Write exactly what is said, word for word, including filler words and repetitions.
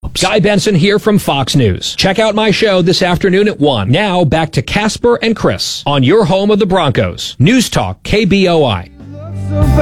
jobs. Guy Benson here from Fox News. Check out my show this afternoon at one. Now back to Casper and Chris on your home of the Broncos. News Talk K B O I.